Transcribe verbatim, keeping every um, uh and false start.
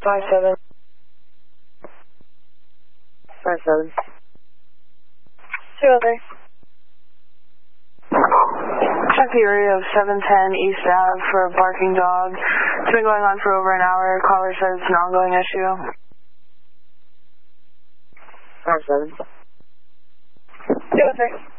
Five seven. Five seven. Two oh three. Check the area of seven ten East Ave for a barking dog. It's been going on for over an hour. Caller says it's an ongoing issue. Five seven. Two oh three.